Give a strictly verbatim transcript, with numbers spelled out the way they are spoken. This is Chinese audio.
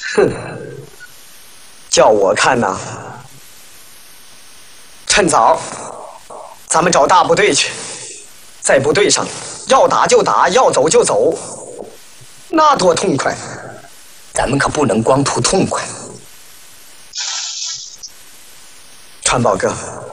哼，叫我看呐，趁早，咱们找大部队去，在部队上要打就打，要走就走，那多痛快！ 咱们可不能光图痛快。 川宝哥。